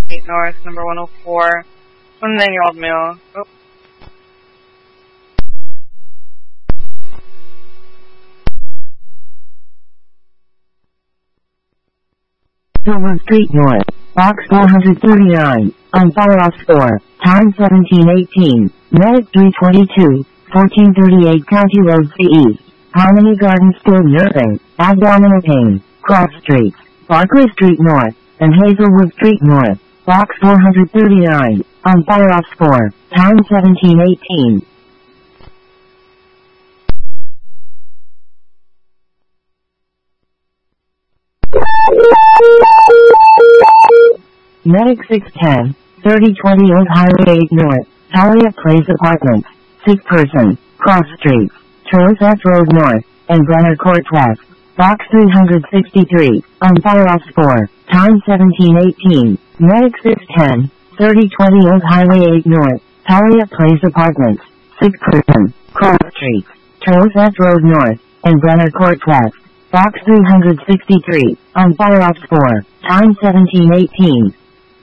8 North, number 104. 29-year-old male. Oh. Silver Street North, Box 439, on fire off score, time 17:18, medic 322, 1438 County Road CE, Harmony Garden Skilled Nursing, abdominal pain, cross streets, Barclay Street North, and Hazelwood Street North, Box 439, on fire off score, time 17:18. Medic 610, 3020 Old Highway 8 North, Talia Place Apartments, sick person, cross streets, Charles F. Road North, and Brenner Court West, Box 363, on fire off score, time 17:18, Medic 610, 3020 Old Highway 8 North, Talia Place Apartments, sick person, cross streets, Charles F. Road North, and Brenner Court West, Box 363, on fire off score, time 17:18.